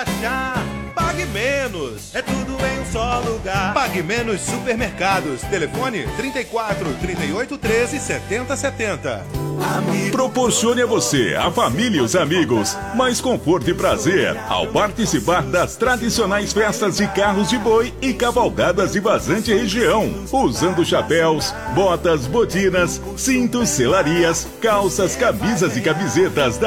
achar. Pague Menos, é tudo em um só lugar. Pague Menos Supermercados. Telefone 34 38 13 70 70. Proporcione a você, a família e os amigos mais conforto e prazer ao participar das tradicionais festas de carros de boi e cavalgadas de Vazante região, usando chapéus, botas, botinas, cintos, selarias, calças, camisas e camisetas da